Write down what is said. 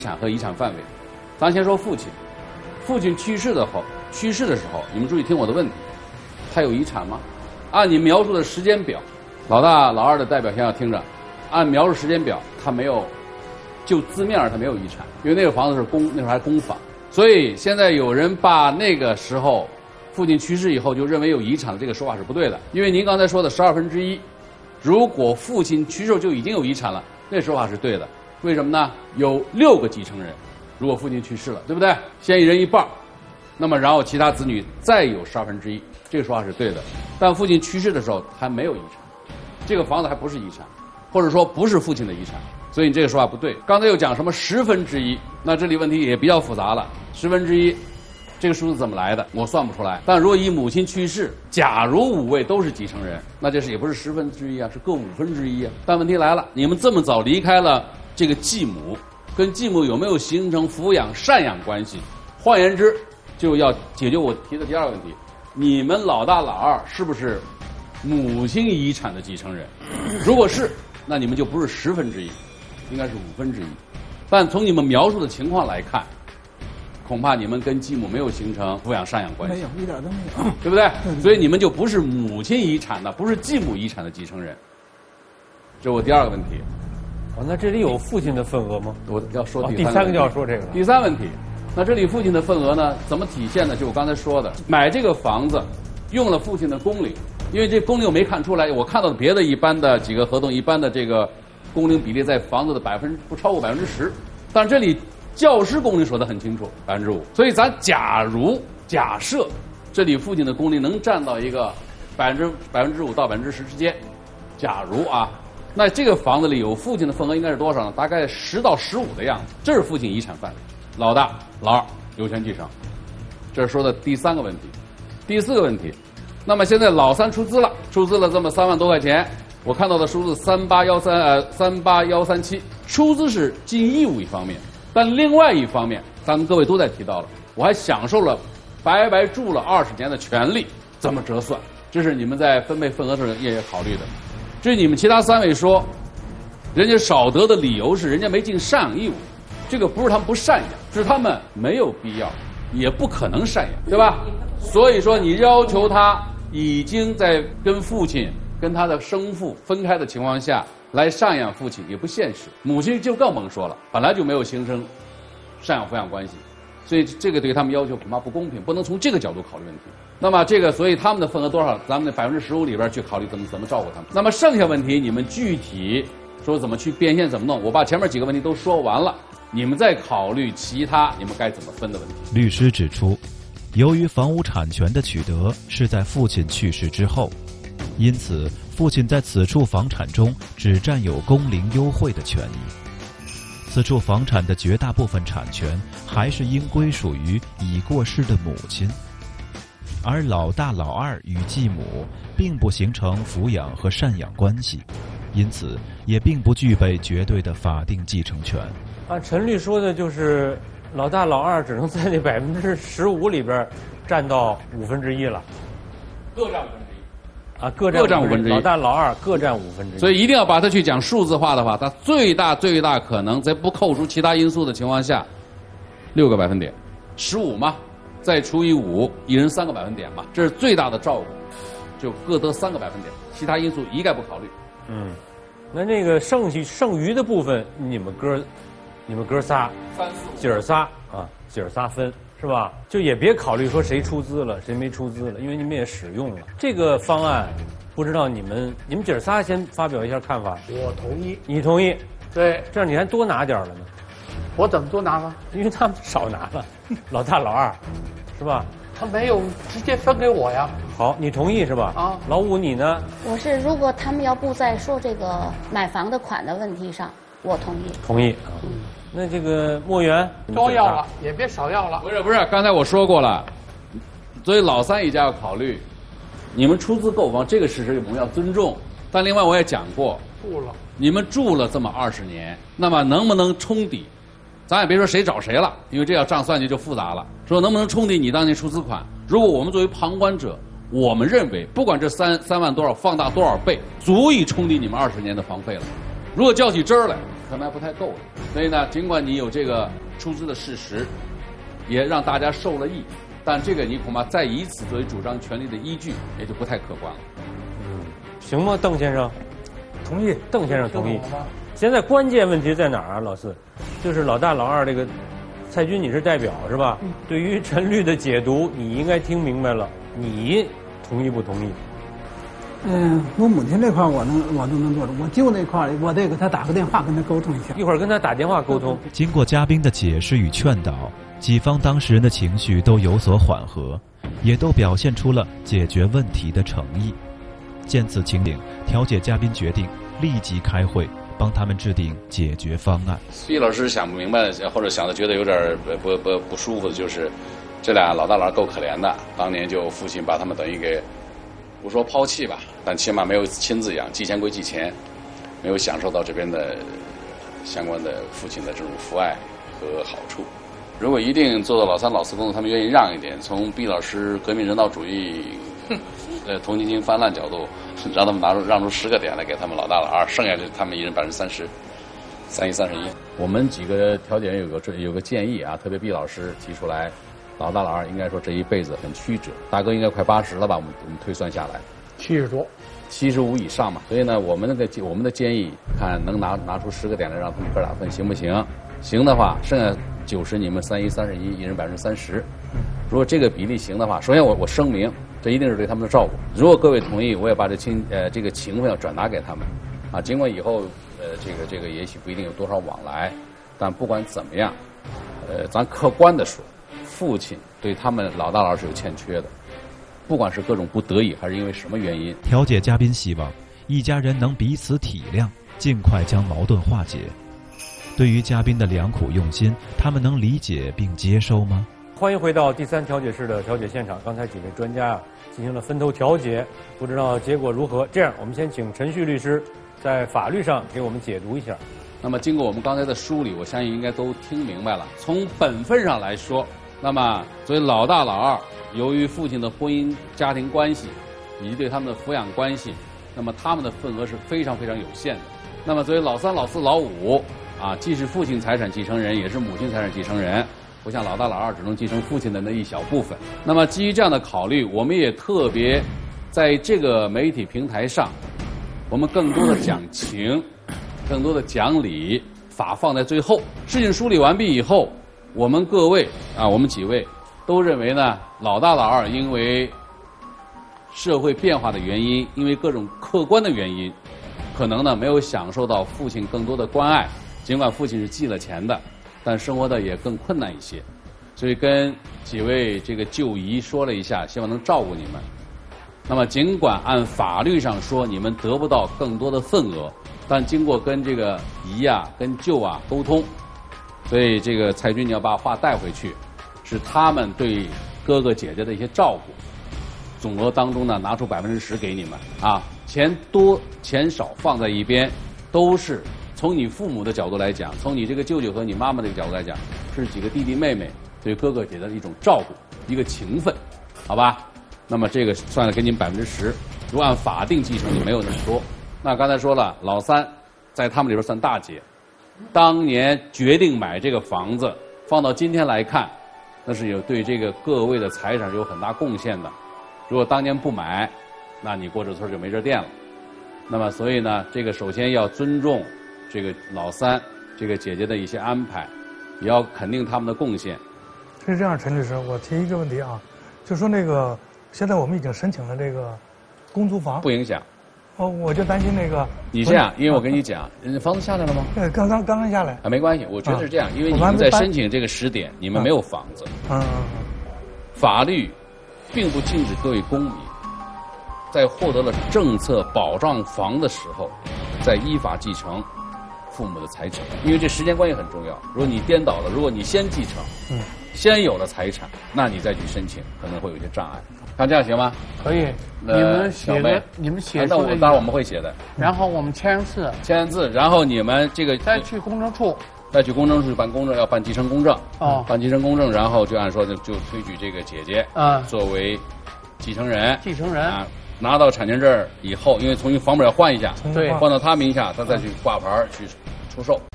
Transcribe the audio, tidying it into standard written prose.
产和遗产范围。咱先说父亲，父亲去世的时候，你们注意听我的问题，他有遗产吗？按你描述的时间表，老大老二的代表先要听着，按描述时间表，他没有，就字面上他没有遗产，因为那个房子是那时候还公房，所以现在有人把那个时候父亲去世以后就认为有遗产的这个说法是不对的，因为您刚才说的1/12，如果父亲去世就已经有遗产了，那说法是对的。为什么呢？有6个继承人，如果父亲去世了，对不对？先一人一半，那么然后其他子女再有1/12，这个说法是对的。但父亲去世的时候还没有遗产，这个房子还不是遗产，或者说不是父亲的遗产，所以你这个说法不对。刚才又讲什么1/10，那这里问题也比较复杂了。1/10这个数字怎么来的？我算不出来。但如果以母亲去世，假如5位都是继承人，那这是也不是1/10啊，是各1/5啊。但问题来了，你们这么早离开了这个继母，跟继母有没有形成抚养赡养关系？换言之，就要解决我提的第2个问题：你们老大老二是不是母亲遗产的继承人？如果是，那你们就不是1/10，应该是1/5。但从你们描述的情况来看，恐怕你们跟继母没有形成抚养赡养关系， 没有，一点都没有， 对不对？所以你们就不是母亲遗产的，不是继母遗产的继承人。这是我第2个问题。 那这里有父亲的份额吗？ 我要说第3个就要说这个了。 第3问题，那这里父亲的份额呢，怎么体现呢？就我刚才说的，买这个房子用了父亲的工龄，因为这工龄我没看出来，我看到的别的一般的几个合同，一般的这个工龄比例在房子的不超过10%，但这里教师工龄说得很清楚，5%。所以咱假设这里父亲的工龄能占到一个5%到10%之间，假如啊，那这个房子里有父亲的份额应该是多少呢？大概10到15的样子，这是父亲遗产范围。老大老二有权继承，这是说的第3个问题。第4个问题，那么现在老三出资了这么3万多块钱，我看到的数字38137，出资是尽义务一方面，但另外一方面，咱们各位都在提到了，我还享受了白白住了20年的权利，怎么折算？这是你们在分配份额时也考虑的。至于你们其他3位说，人家少得的理由是人家没尽赡养义务，这个不是他们不赡养，是他们没有必要，也不可能赡养，对吧？所以说你要求他已经在跟父亲跟他的生父分开的情况下来赡养父亲也不现实，母亲就更甭说了，本来就没有形成赡养抚养关系，所以这个对他们要求恐怕不公平，不能从这个角度考虑问题。那么这个，所以他们的份额多少，咱们的15%里边去考虑怎么照顾他们。那么剩下问题，你们具体说怎么去变现怎么弄，我把前面几个问题都说完了，你们再考虑其他你们该怎么分的问题。 律师指出，由于房屋产权的取得是在父亲去世之后，因此父亲在此处房产中只占有工龄优惠的权益，此处房产的绝大部分产权还是应归属于已过世的母亲，而老大老二与继母并不形成抚养和赡养关系，因此也并不具备绝对的法定继承权。 按陈律说的，就是老大老二只能在那15%里边占到1/5了， 各占1/5。 啊，各占1/5，老大老二各占1/5。 所以一定要把它去讲数字化的话，它最大可能在不扣除其他因素的情况下，6个百分点，15嘛，再除以5，一人3个百分点嘛，这是最大的照顾，就各得3个百分点，其他因素一概不考虑。 那那个剩余的部分，你们哥仨，姐儿仨分。是吧？就也别考虑说谁出资了，谁没出资了，因为你们也使用了这个方案。不知道你们姐儿仨先发表一下看法。 我同意。 你同意？ 对。 这样你还多拿点了呢。 我怎么多拿了？ 因为他们少拿了，老大老二，是吧？ 他没有直接分给我呀。 好，你同意是吧？啊。老五你呢？ 我是如果他们要不在说这个买房的款的问题上，我同意。 同意。那这个墨源都要了，也别少要了。 不是，刚才我说过了，所以老三一家要考虑，你们出资购房这个事实我们要尊重，但另外我也讲过，你们住了这么20年，那么能不能冲抵？咱也别说谁找谁了，因为这要账算起就复杂了。说能不能冲抵你当年出资款？如果我们作为旁观者，我们认为不管这3万多少放大多少倍，足以冲抵你们20年的房费了。如果较起真儿来， 可能还不太够了。所以呢，尽管你有这个出资的事实，也让大家受了益，但这个你恐怕再以此作为主张权利的依据，也就不太客观了。 行吗，邓先生？ 同意。 邓先生同意。现在关键问题在哪儿啊，老四？就是老大、老二这个，蔡军你是代表是吧？对于陈律的解读，你应该听明白了，你同意不同意？ 我母亲这块我都能做到，我舅那块我得给他打个电话跟他沟通一下。 一会儿跟他打电话沟通。 经过嘉宾的解释与劝导，几方当事人的情绪都有所缓和，也都表现出了解决问题的诚意。见此情景，调解嘉宾决定立即开会，帮他们制定解决方案。 毕老师想不明白，或者想的觉得有点不舒服的，就是这俩老大老二够可怜的，当年就父亲把他们等于给不说抛弃吧，但起码没有亲自养，寄钱归寄钱，没有享受到这边的相关的父亲的这种父爱和好处。如果一定做到老三老四工作，他们愿意让一点，从毕老师革命人道主义同情心泛滥角度，让他们让出10个点来给他们老大老二，剩下的他们一人30%，31、31。我们几个调解人有个建议啊，特别毕老师提出来，老大老二应该说这一辈子很曲折，大哥应该快80了吧？我们推算下来 70多 ，75以上嘛。所以呢，我们的建议，看能拿出10个点来让他们哥俩分，行不行？行的话，剩下90你们31、31，一人30%。如果这个比例行的话，首先我声明，这一定是对他们的照顾。如果各位同意，我也把这个情分要转达给他们，啊，尽管以后这个也许不一定有多少往来，但不管怎么样，咱客观的说，父亲对他们老大老二是有欠缺的，不管是各种不得已还是因为什么原因。 调解嘉宾希望一家人能彼此体谅，尽快将矛盾化解。对于嘉宾的良苦用心，他们能理解并接受吗？ 欢迎回到第3调解室的调解现场。刚才几位专家进行了分头调解，不知道结果如何。这样，我们先请陈旭律师在法律上给我们解读一下。 那么经过我们刚才的梳理，我相信应该都听明白了。从本分上来说，那么作为老大老二，由于父亲的婚姻家庭关系以及对他们的抚养关系，那么他们的份额是非常非常有限的。那么作为老三、老四、老五啊，既是父亲财产继承人，也是母亲财产继承人，不像老大老二只能继承父亲的那一小部分。那么基于这样的考虑，我们也特别在这个媒体平台上，我们更多的讲情，更多的讲理，法放在最后。事情梳理完毕以后，我们各位啊，我们几位都认为呢，老大老二因为社会变化的原因，因为各种客观的原因，可能呢没有享受到父亲更多的关爱。尽管父亲是寄了钱的，但生活的也更困难一些，所以跟几位这个舅姨说了一下，希望能照顾你们。那么尽管按法律上说你们得不到更多的份额，但经过跟这个姨啊、跟舅啊沟通，所以这个蔡军你要把话带回去，是他们对哥哥姐姐的一些照顾，总额当中呢拿出10%给你们啊，钱多钱少放在一边，都是从你父母的角度来讲，从你这个舅舅和你妈妈这个角度来讲，是几个弟弟妹妹对哥哥姐姐的一种照顾，一个情分，好吧？那么这个算了给你们10%，如果按法定继承就没有那么多。那刚才说了，老三在他们里边算大姐，当年决定买这个房子，放到今天来看，那是有对这个各位的财产是有很大贡献的。如果当年不买，那你过这村就没这店了。那么所以呢，这个首先要尊重这个老三这个姐姐的一些安排，也要肯定他们的贡献。 是这样，陈律师，我提一个问题啊，就说那个现在我们已经申请了这个公租房， 不影响。 我就担心那个。 你这样，因为我跟你讲，人家房子下来了吗？ 对，刚刚下来。 啊，没关系，我觉得是这样，因为你们在申请这个时点，你们没有房子。法律并不禁止各位公民在获得了政策保障房的时候，再依法继承父母的财产，因为这时间关系很重要。如果你颠倒了，如果你先继承，先有了财产，那你再去申请可能会有一些障碍。看这样行吗？ 可以。你们写的，你们写的，当然我们会写的。 然后我们签字， 然后你们这个再去公证处， 办公证，要办继承公证。办继承公证，然后就按说就推举这个姐姐作为继承人。啊，拿到产权证以后，因为重新房本要换一下， 对， 换到他名下，他再去挂牌去出售。